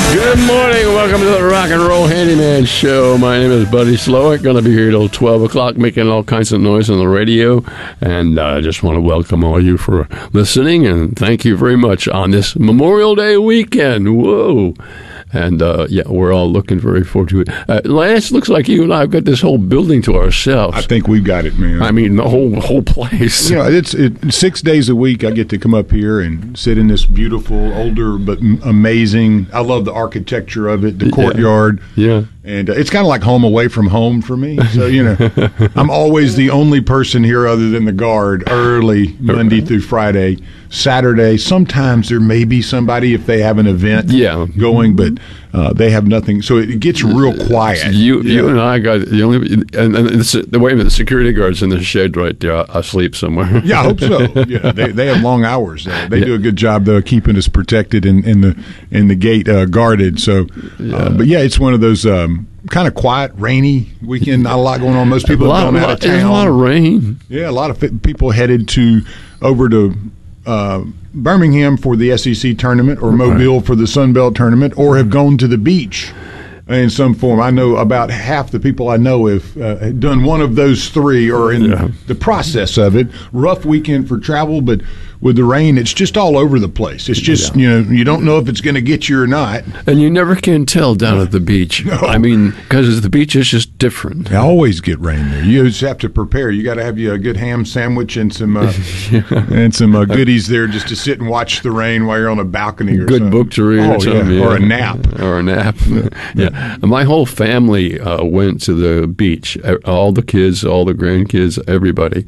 Good morning. Welcome to the Rock and Roll Handyman Show. My name is Buddy Slowick. Going to be here till 12 o'clock making all kinds of noise on the radio. And I just want to welcome all you for listening. And thank you very much on this Memorial Day weekend. Whoa. And, yeah, we're all looking very forward to it. Lance, looks like you and I have got this whole building to ourselves. I think we've got it, man. I mean, the whole place. You know, it's 6 days a week I get to come up here and sit in this beautiful, older but amazing. I love the architecture of it, the courtyard. Yeah. And it's kind of like home away from home for me. So, you know, I'm always the only person here other than the guard early Monday through Friday. Saturday, sometimes there may be somebody if they have an event going, but they have nothing. So it gets real quiet. You and I got the only, and the way the security guard's in the shed right there. I sleep somewhere. Yeah, I hope so. Yeah, they have long hours. They do a good job though, keeping us protected in the gate guarded. So, but yeah, it's one of those. Kind of quiet, rainy weekend. Not a lot going on. Most people have gone out of town. There's a lot of rain. Yeah, a lot of people headed over to Birmingham for the SEC tournament or Mobile for the Sun Belt tournament, or have gone to the beach in some form. I know about half the people I know have done one of those three or in the process of it. Rough weekend for travel, but with the rain, it's just all over the place. It's just, you know, you don't know if it's going to get you or not. And you never can tell down at the beach. No. I mean, because the beach is just different. I always get rain there. You just have to prepare. You got to have you a good ham sandwich and some goodies there just to sit and watch the rain while you're on a balcony or good something. Book to read or something. Or a nap. Or a nap. Yeah. My whole family went to the beach. All the kids, all the grandkids, everybody.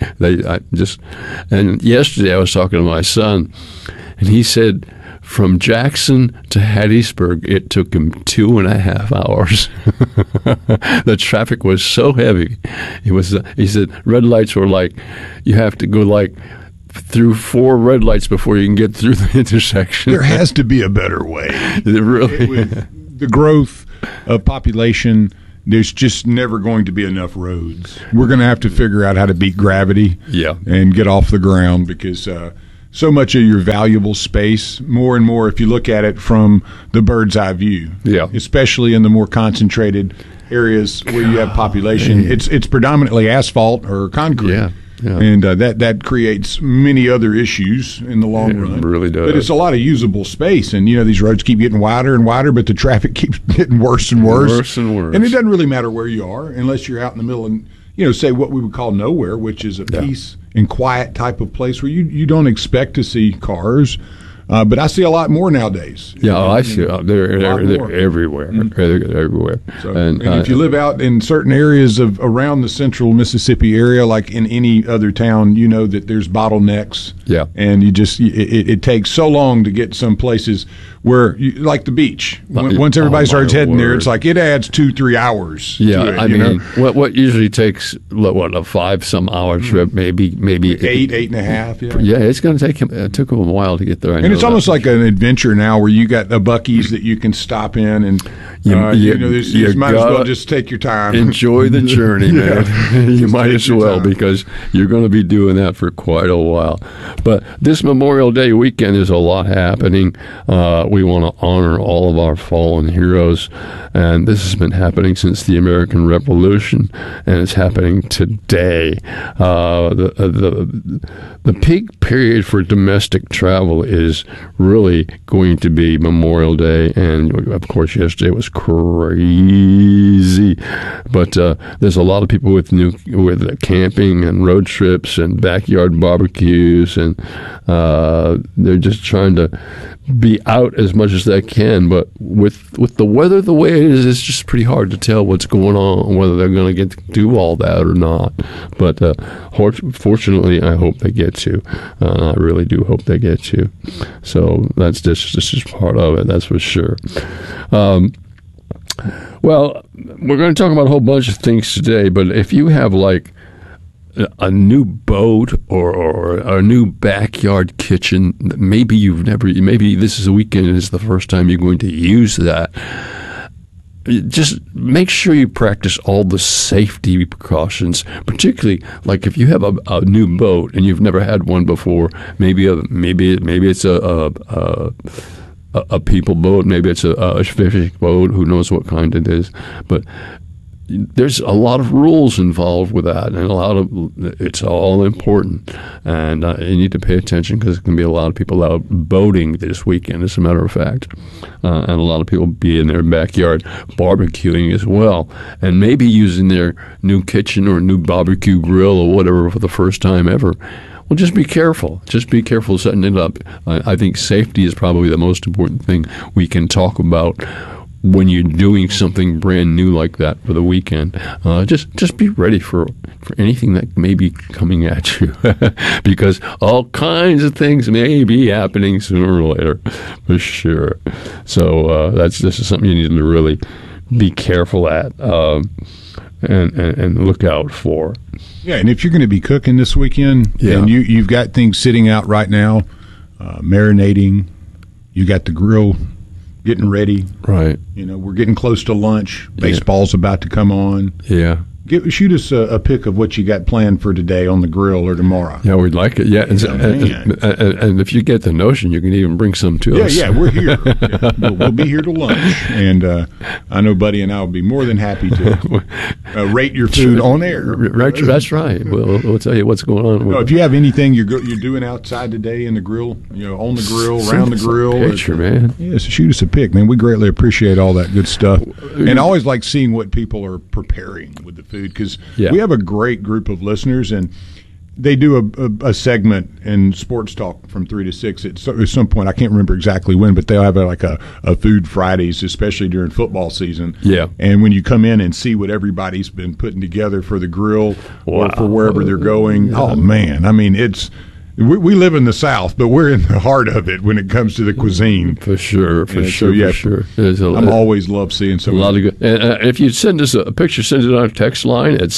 And yesterday I was talking to my son, and he said from Jackson to Hattiesburg, it took him 2.5 hours. The traffic was so heavy. He said red lights were like, you have to go through 4 red lights before you can get through the intersection. There has to be a better way. Really? With the growth of population, there's just never going to be enough roads. We're going to have to figure out how to beat gravity and get off the ground, because so much of your valuable space, more and more, if you look at it from the bird's eye view, especially in the more concentrated areas where you have population, it's predominantly asphalt or concrete. Yeah. And that creates many other issues in the long run. It really does. But it's a lot of usable space, and these roads keep getting wider and wider, but the traffic keeps getting worse and worse. Worse and worse. And it doesn't really matter where you are, unless you're out in the middle of, say what we would call nowhere, which is a peace and quiet type of place where you don't expect to see cars. But I see a lot more nowadays. Yeah, I see. They're everywhere. They're everywhere. So, and if you live out in certain areas of around the central Mississippi area, like in any other town, you know that there's bottlenecks. Yeah. And it takes so long to get some places where, like the beach. Once everybody starts heading there, it's like it adds 2-3 hours. Yeah, to it, I mean, what usually takes a 5-some hour trip, maybe 8.5. Yeah, it's going to take him. It took him a while to get there. And it's almost like an adventure now, where you got a Buc-ee's that you can stop in, and you might as well just take your time. Enjoy the journey, man. You might as well, because you're going to be doing that for quite a while. But this Memorial Day weekend is a lot happening. We want to honor all of our fallen heroes, and this has been happening since the American Revolution, and it's happening today. The peak period for domestic travel is really going to be Memorial Day, and of course yesterday was crazy. But there's a lot of people with camping and road trips and backyard barbecues, and they're just trying to be out as much as they can. But with the weather the way it is, it's just pretty hard to tell what's going on, whether they're going to get to do all that or not. But fortunately, I hope they get to. I really do hope they get to. So this is part of it, that's for sure. Well, we're going to talk about a whole bunch of things today, but if you have a new boat or a new backyard kitchen, maybe this is a weekend and it's the first time you're going to use that, just make sure you practice all the safety precautions, particularly like if you have a new boat and you've never had one before. Maybe it's a people boat, maybe it's a fishing boat, who knows what kind it is. But there's a lot of rules involved with that, and it's all important. And you need to pay attention, because there can be a lot of people out boating this weekend, as a matter of fact. And a lot of people be in their backyard barbecuing as well, and maybe using their new kitchen or new barbecue grill or whatever for the first time ever. Well, just be careful. Just be careful setting it up. I think safety is probably the most important thing we can talk about when you're doing something brand new like that for the weekend. Just be ready for anything that may be coming at you, because all kinds of things may be happening sooner or later, for sure. So this is something you need to really be careful at and look out for. Yeah, and if you're going to be cooking this weekend, and you've got things sitting out right now, marinating, you got the grill getting ready. Right. We're getting close to lunch. Baseball's about to come on. Yeah. Shoot us a pic of what you got planned for today on the grill or tomorrow. Yeah, we'd like it. Yeah, and if you get the notion, you can even bring some to us. Yeah, we're here. We'll be here to lunch, and I know Buddy and I will be more than happy to rate your food on air. Right, that's right. We'll tell you what's going on. If you have anything you're doing outside today in the grill, on the grill, around the grill, picture, man. Yeah, so shoot us a pic, man. We greatly appreciate all that good stuff, and I always like seeing what people are preparing with the food, because we have a great group of listeners, and they do a segment in Sports Talk from 3 to 6 at some point. I can't remember exactly when, but they'll have a Food Fridays, especially during football season. Yeah. And when you come in and see what everybody's been putting together for the grill or for wherever they're going, oh, man. I mean, we live in the South, but we're in the heart of it when it comes to the cuisine. For sure. I'm always love seeing some. A lot of good. If you send us a picture, send it on our text line at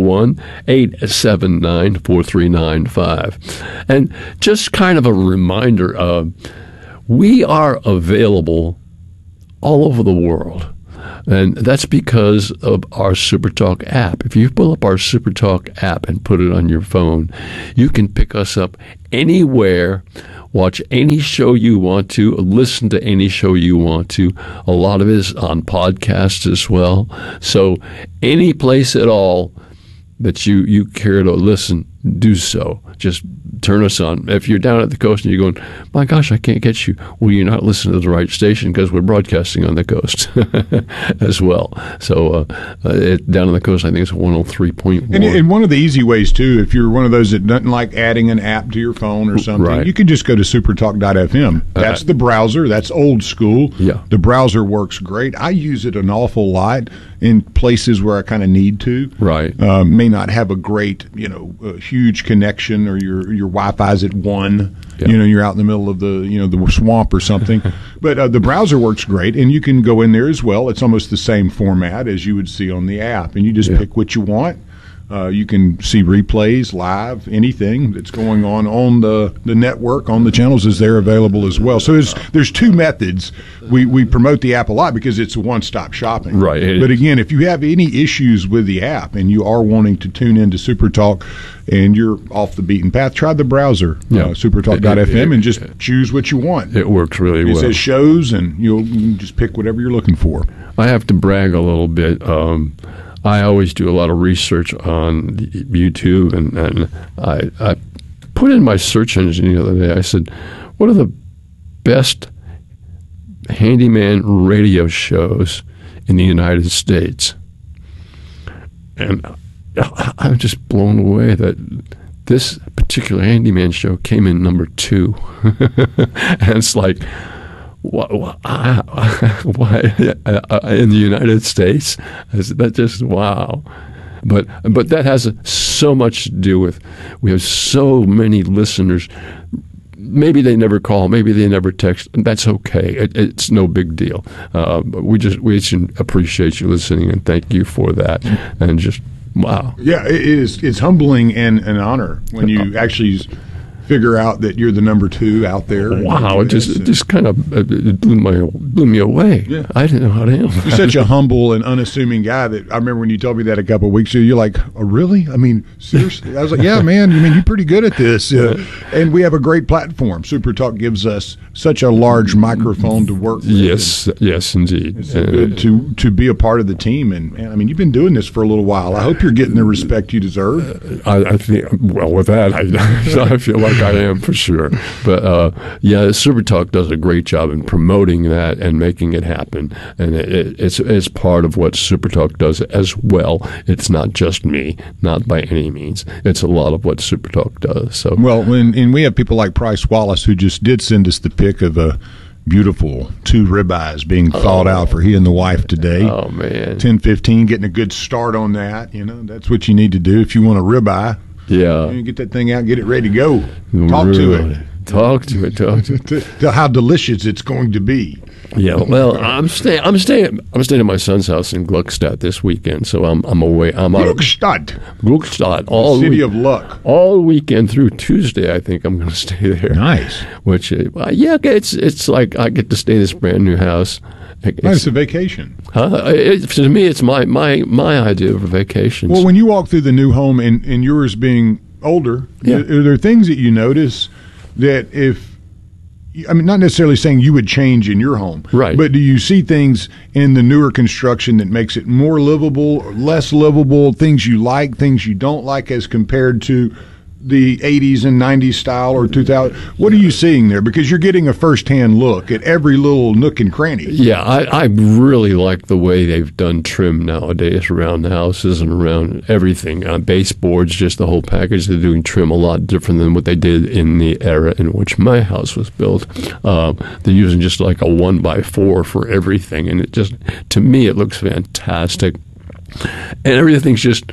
601-879-4395. And just kind of a reminder, we are available all over the world. And that's because of our SuperTalk app. If you pull up our SuperTalk app and put it on your phone, you can pick us up anywhere, watch any show you want to, listen to any show you want to. A lot of it is on podcasts as well. So any place at all that you care to listen, do so. Just turn us on. If you're down at the coast and you're going, my gosh, I can't get you. Well, you're not listening to the right station, because we're broadcasting on the coast as well. So down on the coast, I think it's 103.1. And one of the easy ways, too, if you're one of those that doesn't like adding an app to your phone or something, you can just go to supertalk.fm. That's the browser. That's old school. Yeah. The browser works great. I use it an awful lot in places where I kind of need to. Right. May not have a great, huge connection, or your Wi-Fi's at 1. Yeah. You're out in the middle of the swamp or something. But the browser works great, and you can go in there as well. It's almost the same format as you would see on the app, and you just pick what you want. You can see replays, live, anything that's going on the network, on the channels, is there available as well. So there's two methods. We promote the app a lot because it's a one-stop shopping. Right. But again, if you have any issues with the app and you are wanting to tune into SuperTalk and you're off the beaten path, try the browser, supertalk.fm, and just choose what you want. It works really well. It says shows, and you can just pick whatever you're looking for. I have to brag a little bit. I always do a lot of research on YouTube, and I put in my search engine the other day. I said, what are the best handyman radio shows in the United States? And I'm just blown away that this particular handyman show came in number 2. And it's like, why in the United States? That just wow. But that has so much to do with, we have so many listeners. Maybe they never call, maybe they never text. That's okay. It's no big deal. We should appreciate you listening, and thank you for that. And just wow. Yeah, it's humbling and an honor when you actually figure out that you're the number 2 out there. Wow, it just kind of blew me away. Yeah. I didn't know how to handle You're such a humble and unassuming guy that I remember when you told me that a couple of weeks ago, you're like, oh, really? I mean, seriously? I was like, yeah, man, you're pretty good at this. And we have a great platform. Super Talk gives us such a large microphone to work with. Yes, indeed. It's good to be a part of the team. And, man, I mean, you've been doing this for a little while. I hope you're getting the respect you deserve. I think, well, with that, I feel like I am for sure. But, Super Talk does a great job in promoting that and making it happen. And it's part of what Super Talk does as well. It's not just me, not by any means. It's a lot of what Super Talk does. So well, and we have people like Price Wallace who just did send us the pic of a beautiful 2 ribeyes being thawed out for he and the wife today. Oh, man. 10:15, getting a good start on that. That's what you need to do if you want a ribeye. Yeah. Get that thing out, get it ready to go. Talk to it. Talk to it. Tell how delicious it's going to be. Yeah, well, I'm staying at my son's house in Gluckstadt this weekend, so I'm away. I'm out Gluckstadt, all city of luck. All weekend through Tuesday. I think I'm going to stay there. Nice. Which, it's like I get to stay in this brand new house. It's a vacation. To me, it's my idea of a vacation. Well, when you walk through the new home and yours being older, are there things that you notice that not necessarily saying you would change in your home, right? But do you see things in the newer construction that makes it more livable or less livable, things you like, things you don't like as compared to the 80s and 90s style or 2000? What are you seeing there? Because you're getting a first-hand look at every little nook and cranny. Yeah, I really like the way they've done trim nowadays around the houses and around everything. Baseboards, just the whole package. They're doing trim a lot different than what they did in the era in which my house was built. They're using just like a 1x4 for everything, and it just, to me, it looks fantastic. And everything's just...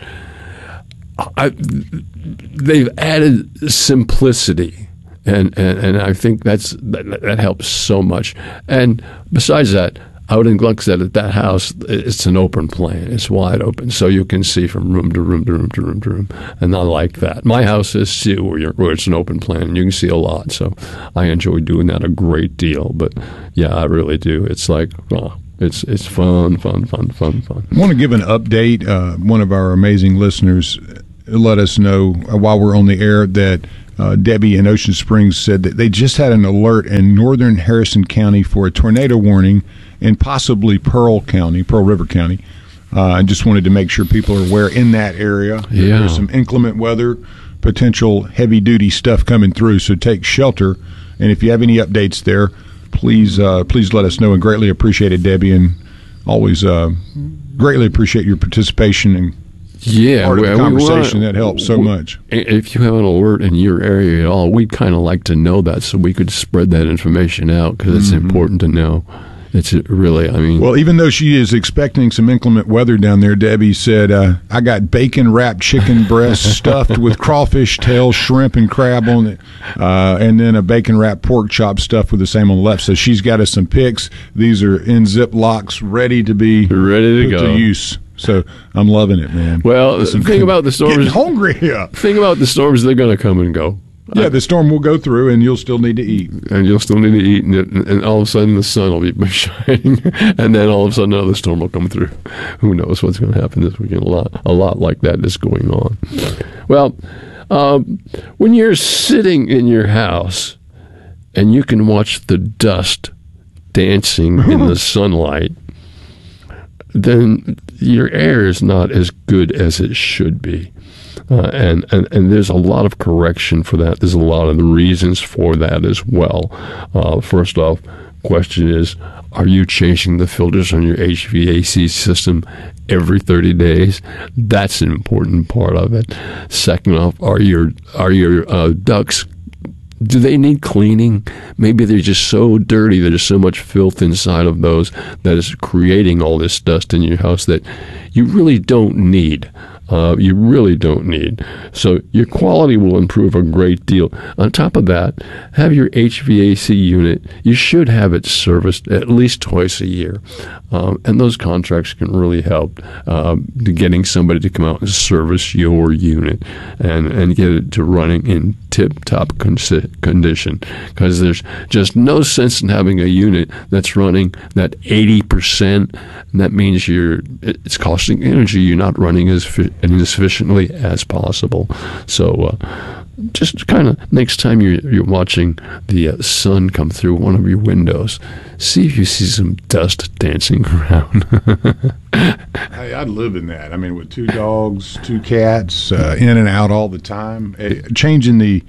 they've added simplicity, and I think that helps so much. And besides that, out in Gluckstadt at that house, it's an open plan. It's wide open, so you can see from room to room to room to room to room. And I like that. My house is too, where it's an open plan, and you can see a lot. So I enjoy doing that a great deal. But yeah, I really do. It's like, it's fun. I want to give an update. One of our amazing listeners let us know while we're on the air that Debbie in Ocean Springs said that they just had an alert in northern Harrison County for a tornado warning in possibly Pearl River County. I just wanted to make sure people are aware in that area. Yeah. There's some inclement weather, potential heavy-duty stuff coming through, so take shelter. And if you have any updates there, please let us know, and greatly appreciate it, Debbie, and always greatly appreciate your participation and part of the conversation. That helps so much. If you have an alert in your area at all, we'd kind of like to know that so we could spread that information out, because it's important to know. It's really, Well, even though she is expecting some inclement weather down there, Debbie said, I got bacon-wrapped chicken breast stuffed with crawfish tails, shrimp, and crab on it, and then a bacon-wrapped pork chop stuffed with the same on the left. So she's got us some picks. These are in Ziplocs, ready to go to use. So I'm loving it, man. Well, the thing about the storms... Getting hungry here. Thing about the storms, they're going to come and go. Yeah, the storm will go through, and you'll still need to eat. And all of a sudden the sun will be shining, and then all of a sudden another storm will come through. Who knows what's going to happen this weekend? A lot like that is going on. Well, when you're sitting in your house and you can watch the dust dancing in the sunlight, then your air is not as good as it should be. And there's a lot of correction for that. There's a lot of the reasons for that as well. First off, question is, are you changing the filters on your HVAC system every 30 days? That's an important part of it. Second off, are your ducts, do they need cleaning? Maybe they're just so dirty, there's so much filth inside of those that is creating all this dust in your house that you really don't need. So your quality will improve a great deal. On top of that, have your HVAC unit, you should have it serviced at least twice a year. And those contracts can really help to getting somebody to come out and service your unit and get it to running in tip-top condition, because there's just no sense in having a unit that's running that 80%. And that means it's costing energy. You're not running as efficiently as possible. So just kind of next time you're watching the sun come through one of your windows, see if you see some dust dancing around. Hey, I'd live in that. I mean, with 2 dogs, 2 cats, in and out all the time. Changing the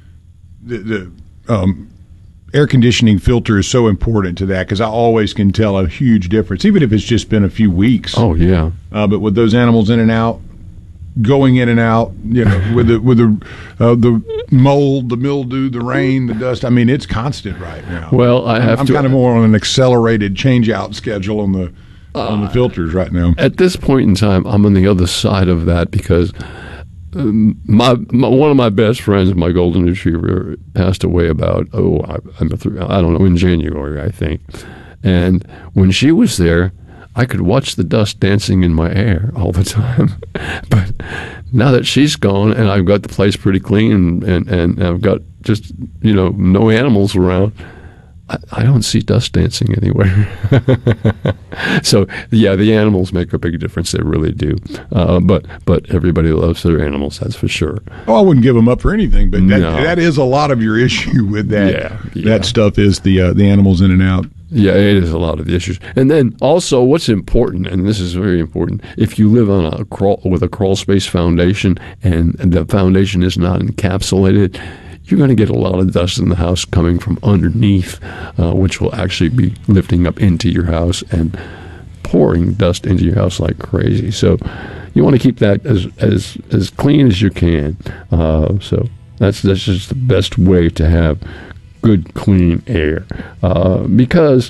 air conditioning filter is so important to that, because I always can tell a huge difference, even if it's just been a few weeks. Oh yeah. But with those animals in and out, going in and out, with the mold, the mildew, the rain, the dust. I mean, it's constant right now. Well, I'm kind of more on an accelerated change-out schedule on the filters right now. At this point in time, I'm on the other side of that, because one of my best friends, my golden retriever, passed away about I don't know, in January, I think. And when she was there, I could watch the dust dancing in my air all the time. But now that she's gone and I've got the place pretty clean and I've got just, no animals around, I don't see dust dancing anywhere. So, yeah, the animals make a big difference. They really do. But everybody loves their animals, that's for sure. Oh, I wouldn't give them up for anything, but that is a lot of your issue with that. Yeah. That stuff is the animals in and out. Yeah, it is a lot of the issues. And then also what's important, and this is very important, if you live on with a crawl space foundation and the foundation is not encapsulated, you're going to get a lot of dust in the house coming from underneath, which will actually be lifting up into your house and pouring dust into your house like crazy. So you want to keep that as clean as you can. So that's just the best way to have good, clean air, because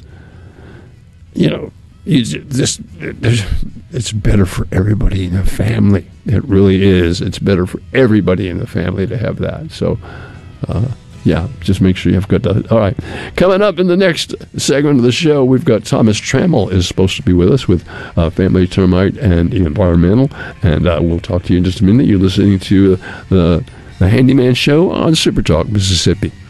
it's better for everybody in the family. It really is. It's better for everybody in the family to have that. So, just make sure you have good dust. All right, coming up in the next segment of the show, we've got Thomas Trammell is supposed to be with us with Family Termite and Environmental, and we'll talk to you in just a minute. You're listening to the Handyman Show on Super Talk, Mississippi.